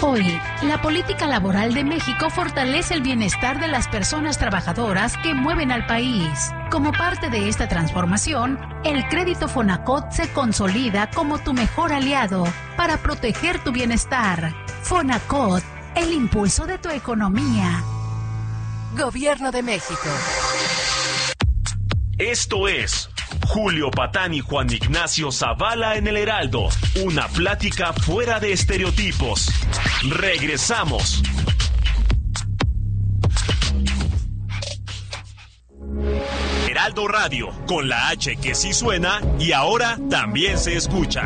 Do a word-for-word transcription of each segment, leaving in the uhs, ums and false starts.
Hoy, la política laboral de México fortalece el bienestar de las personas trabajadoras que mueven al país. Como parte de esta transformación, el crédito Fonacot se consolida como tu mejor aliado para proteger tu bienestar. Fonacot, el impulso de tu economía. Gobierno de México. Esto es Julio Patán y Juan Ignacio Zavala en el Heraldo. Una plática fuera de estereotipos. Regresamos. Heraldo Radio, con la H que sí suena y ahora también se escucha.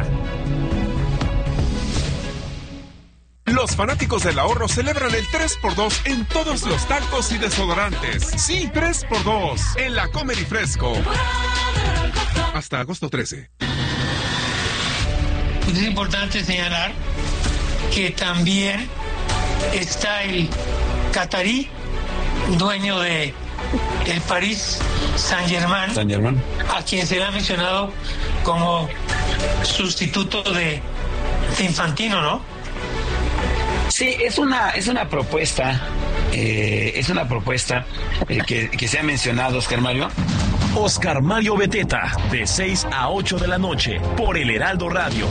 Los fanáticos del ahorro celebran el tres por dos en todos los talcos y desodorantes. Sí, tres por dos en la Comer y Fresco. Hasta agosto trece. Es importante señalar que también está el catarí, dueño de el Paris Saint-Germain, Saint-Germain, a quien se le ha mencionado como sustituto de, de Infantino, ¿no? Sí, es una, es una propuesta, eh, es una propuesta eh, que, que se ha mencionado, Oscar Mario. Oscar Mario Beteta, de seis a ocho de la noche, por el Heraldo Radio.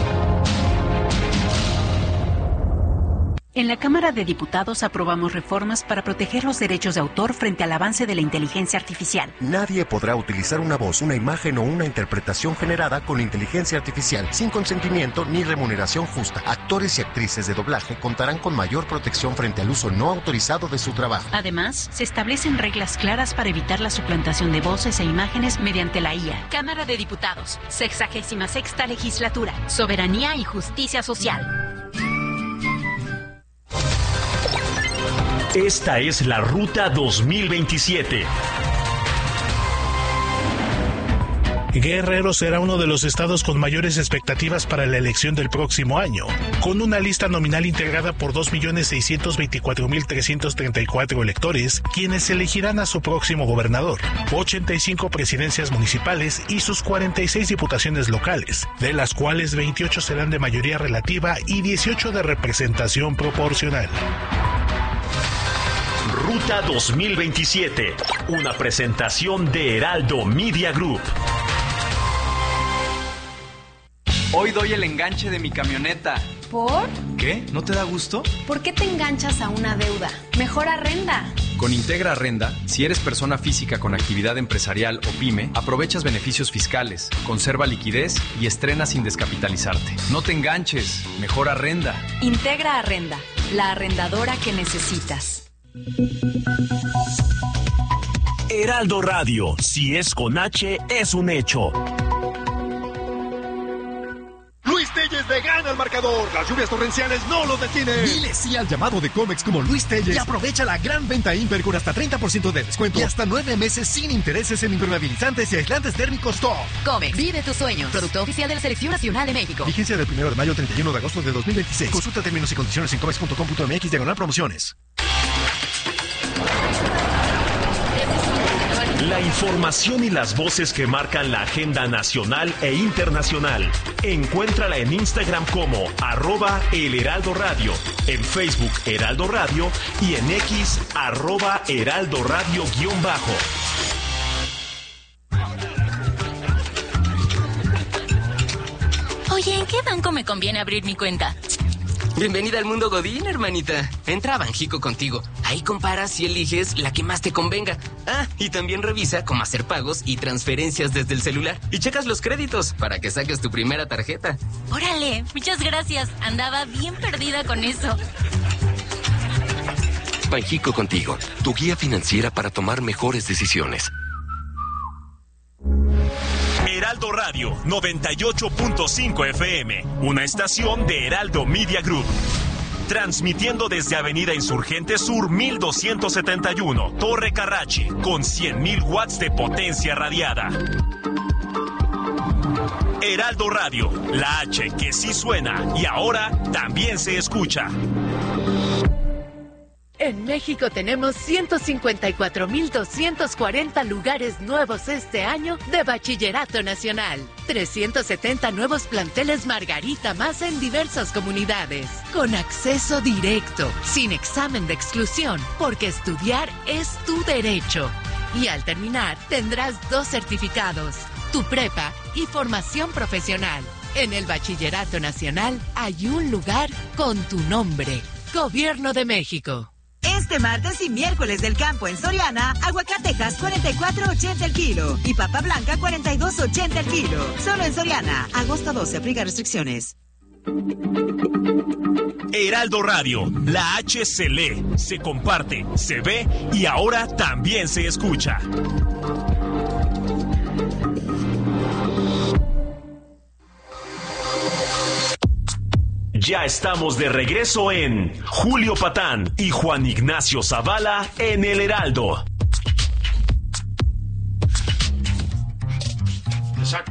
En la Cámara de Diputados aprobamos reformas para proteger los derechos de autor frente al avance de la inteligencia artificial. Nadie podrá utilizar una voz, una imagen o una interpretación generada con inteligencia artificial sin consentimiento ni remuneración justa. Actores y actrices de doblaje contarán con mayor protección frente al uso no autorizado de su trabajo. Además, se establecen reglas claras para evitar la suplantación de voces e imágenes mediante la I A. Cámara de Diputados, sexagésima sexta legislatura, soberanía y justicia social. Esta es la Ruta dos mil veintisiete. Guerrero será uno de los estados con mayores expectativas para la elección del próximo año, con una lista nominal integrada por dos millones seiscientos veinticuatro mil trescientos treinta y cuatro electores, quienes elegirán a su próximo gobernador, ochenta y cinco presidencias municipales y sus cuarenta y seis diputaciones locales, de las cuales veintiocho serán de mayoría relativa y dieciocho de representación proporcional. Ruta dos mil veintisiete, una presentación de Heraldo Media Group. Hoy doy el enganche de mi camioneta. ¿Por? ¿Qué? ¿No te da gusto? ¿Por qué te enganchas a una deuda? Mejor arrenda. Con Integra Arrenda, si eres persona física con actividad empresarial o pyme, aprovechas beneficios fiscales, conserva liquidez y estrena sin descapitalizarte. No te enganches, mejor arrenda. Integra Arrenda, la arrendadora que necesitas. Heraldo Radio, si es con H, es un hecho. Luis Telles de gana el marcador. Las lluvias torrenciales no lo detienen. Dile sí al llamado de Comex como Luis Telles y aprovecha la gran venta Imper con hasta treinta por ciento de descuento y hasta nueve meses sin intereses en impermeabilizantes y aislantes térmicos Top. Comex, vive tus sueños. Producto oficial de la Selección Nacional de México. Vigencia del primero de mayo al treinta y uno de agosto de dos mil veintiséis. Consulta términos y condiciones en comex punto com punto m x diagonal promociones. La información y las voces que marcan la agenda nacional e internacional. Encuéntrala en Instagram como arroba El Heraldo Radio, en Facebook Heraldo Radio y en X arroba Heraldo Radio guión bajo. Oye, ¿en qué banco me conviene abrir mi cuenta? Bienvenida al mundo Godín, hermanita. Entra a Banjico contigo. Ahí comparas y eliges la que más te convenga. Ah, y también revisa cómo hacer pagos y transferencias desde el celular. Y checas los créditos para que saques tu primera tarjeta. Órale, muchas gracias. Andaba bien perdida con eso. Banjico contigo, tu guía financiera para tomar mejores decisiones. Heraldo Radio noventa y ocho punto cinco F M, una estación de Heraldo Media Group. Transmitiendo desde Avenida Insurgente Sur mil doscientos setenta y uno, Torre Carrachi, con cien mil watts de potencia radiada. Heraldo Radio, la H que sí suena y ahora también se escucha. En México tenemos ciento cincuenta y cuatro mil doscientos cuarenta lugares nuevos este año de Bachillerato Nacional. trescientos setenta nuevos planteles Margarita más en diversas comunidades. Con acceso directo, sin examen de exclusión, porque estudiar es tu derecho. Y al terminar, tendrás dos certificados, tu prepa y formación profesional. En el Bachillerato Nacional hay un lugar con tu nombre. Gobierno de México. Este martes y miércoles del campo en Soriana, aguacatejas cuarenta y cuatro ochenta el kilo y papa blanca cuarenta y dos ochenta el kilo. Solo en Soriana. Agosto doce, aplica restricciones. Heraldo Radio, la H se lee, se comparte, se ve y ahora también se escucha. Ya estamos de regreso en Julio Patán y Juan Ignacio Zavala en El Heraldo. Exacto.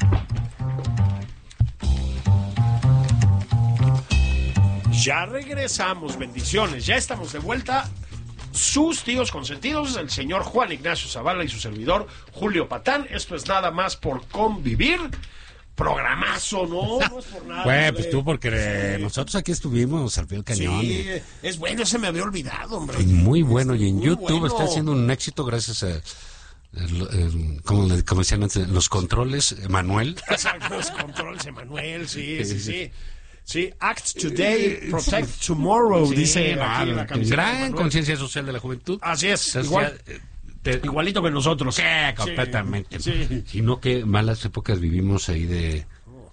Ya regresamos, bendiciones. Ya estamos de vuelta. Sus tíos consentidos, el señor Juan Ignacio Zavala y su servidor Julio Patán. Esto es Nada Más por Convivir. Programazo, ¿no? No es por nada. Bueno, pues tú, porque sí. Nosotros aquí estuvimos al pie del cañón. Sí, y... es bueno, se me había olvidado, hombre. Muy bueno, y en Muy YouTube bueno. Está haciendo un éxito gracias a, el, el, como, le, como decían antes, los controles, Emanuel. Exacto, los controles, Emanuel, sí, sí, sí. Sí, act today, protect tomorrow, sí, dice no, aquí la camiseta. Gran conciencia social de la juventud. Así es, Entonces, igual. Ya, Te, Igualito que nosotros. Sí, completamente. Sí, sí. Sino que malas épocas vivimos ahí de...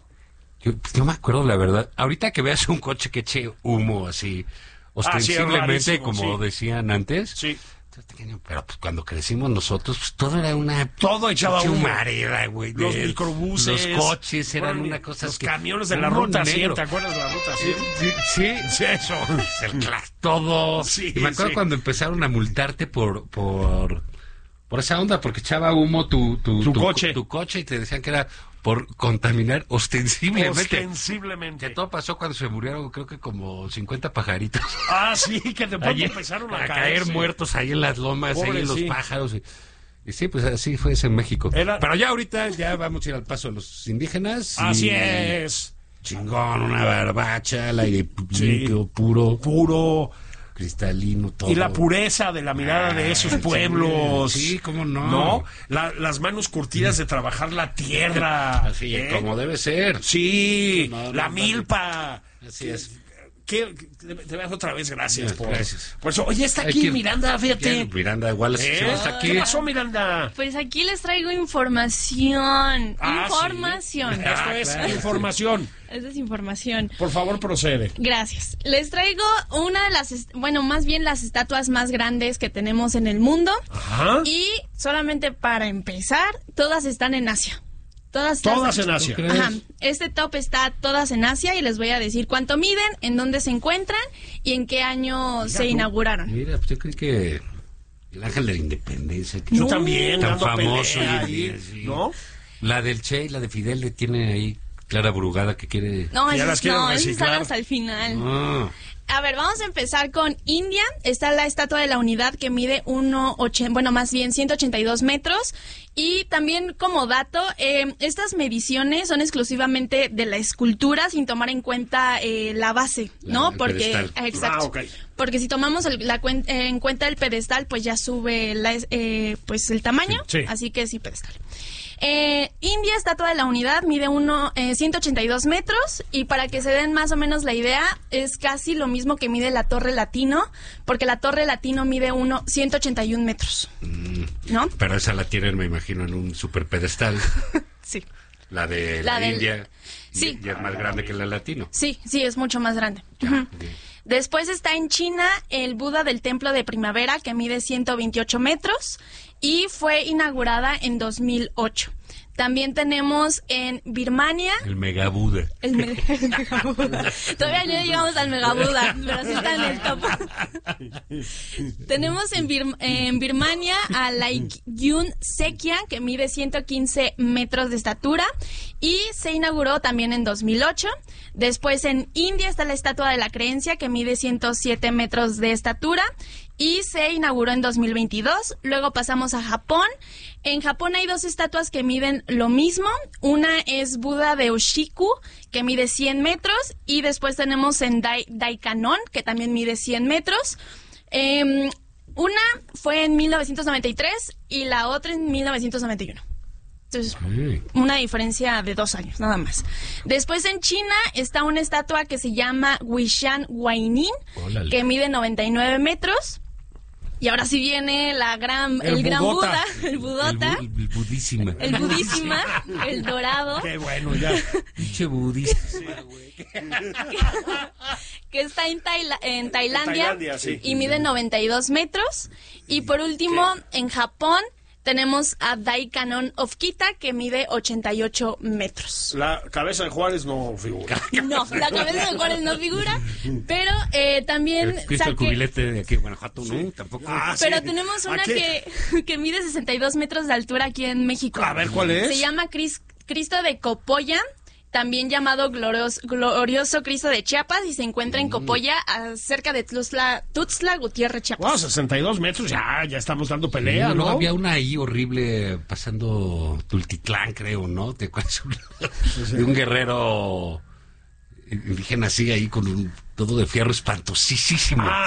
Yo no me acuerdo, la verdad. Ahorita que veas un coche que eche humo así, ostensiblemente, ah, sí, como sí. decían antes. Sí. Pero pues cuando crecimos nosotros, pues todo era una... Todo echaba humo. Humareda, güey. Los microbuses. Los coches eran bueno, una cosa... Los que, camiones de la ruta cien, ¿te acuerdas de la ruta cien? Sí, sí, sí eso. El class, todo. Sí, y me acuerdo sí. cuando empezaron a multarte por... por Por esa onda, porque echaba humo tu, tu, tu, tu coche. Tu coche y te decían que era por contaminar ostensiblemente. Ostensiblemente. Que todo pasó cuando se murieron, creo que como cincuenta pajaritos. Ah, sí, que de pronto Allí, empezaron a, a caer, caer sí. muertos ahí en las lomas, Pobre, ahí en los sí. pájaros. Y, y sí, pues así fue eso en México. Era... Pero ya ahorita ya vamos a ir al paso de los indígenas. Así y... es. Chingón, una barbacha, el aire sí. limpio, puro. Puro. Cristalino, todo. Y la pureza de la mirada ah, de esos pueblos. Sí, sí, cómo no. ¿No? La, las manos curtidas de trabajar la tierra. Así, ¿eh? como debe ser. Sí, no, no, la no, milpa. Así es. ¿Qué? Te das otra vez, gracias. Por, gracias. por eso. Oye, está aquí que, Miranda, fíjate. Miranda, igual ¿Eh? está aquí. ¿Qué pasó, Miranda? Pues aquí les traigo información. Ah, información. Sí. Esto ah, es claro. información. Esta es información. Por favor, procede. Gracias. Les traigo una de las, bueno, más bien las estatuas más grandes que tenemos en el mundo. Ajá. Y solamente para empezar, todas están en Asia. Todas, todas en Asia. Ajá. Este top está todas en Asia y les voy a decir cuánto miden, en dónde se encuentran y en qué año Mira, se tú, inauguraron. Mira, pues yo creo que el Ángel de la Independencia. Yo no, también, tan famoso. Pelea, y, y, sí. ¿no? La del Che y la de Fidel le tiene ahí Clara Brugada que quiere... No, ya esas, no, esas están hasta el final. No. A ver, vamos a empezar con India. Está la Estatua de la Unidad que mide uno ochenta, bueno, más bien ciento ochenta y dos metros. Y también como dato, eh, estas mediciones son exclusivamente de la escultura sin tomar en cuenta eh, la base, ¿no? La, Porque pedestal. exacto. Ah, okay. Porque si tomamos el, la cuen, eh, en cuenta el pedestal, pues ya sube la, eh, pues el tamaño. Sí, sí. Así que sí, pedestal. Eh, India, Estatua de la Unidad, mide uno, eh, ciento ochenta y dos metros y para que se den más o menos la idea, es casi lo mismo que mide la Torre Latino, porque la Torre Latino mide uno, ciento ochenta y un metros, mm, ¿no? Pero esa la tienen, me imagino, en un super pedestal. Sí. La de la, la del... India sí. ya es más grande que la Latino. Sí, sí, es mucho más grande. Ya, uh-huh. bien. Después está en China el Buda del Templo de Primavera, que mide ciento veintiocho metros y fue inaugurada en dos mil ocho. También tenemos en Birmania... El Megabuda. El, me, el Megabuda. Todavía no llegamos al Megabuda, pero sí está en el top. Tenemos en, Bir en Birmania a Laikyun Sekian, que mide ciento quince metros de estatura y se inauguró también en dos mil ocho. Después en India está la Estatua de la Creencia, que mide ciento siete metros de estatura y se inauguró en dos mil veintidós. Luego pasamos a Japón. En Japón hay dos estatuas que miden lo mismo. Una es Buda de Oshiku, que mide cien metros, y después tenemos en Dai Daikanon, que también mide cien metros. Eh, una fue en mil novecientos noventa y tres y la otra en mil novecientos noventa y uno. Entonces, sí. Una diferencia de dos años, nada más. Después en China está una estatua que se llama Wishan Guainin, Ólale. que mide noventa y nueve metros. Y ahora sí viene la gran, el, el gran Buda, el Budota. El, bu, el budísima. El budísima, el dorado. Qué bueno, ya. Pinche budísima, güey. Que está en, Taila, en Tailandia, en Tailandia sí. y mide noventa y dos metros. Y por último, ¿Qué? en Japón tenemos a Daikanon of Kita, que mide ochenta y ocho metros. La cabeza de Juárez no figura. No, la cabeza de Juárez no figura, pero eh, también... El Cristo del Cubilete de aquí en Guanajuato, ¿no? Sí. Tampoco. Ah, pero sí. tenemos una que, que mide sesenta y dos metros de altura aquí en México. A ver, ¿cuál es? Se llama Cris, Cristo de Copolla, también llamado glorioso, glorioso Cristo de Chiapas, y se encuentra en Copolla, cerca de Tuxtla, Tuxtla Gutiérrez, Chiapas. Wow, sesenta y dos metros, ya, ya estamos dando pelea, sí, ¿no? ¿no? Había una ahí horrible pasando Tultitlán, creo, ¿no? ¿Te acuerdas? Sí, sí. De un guerrero indígena así ahí con un todo de fierro espantosísimo. Ah.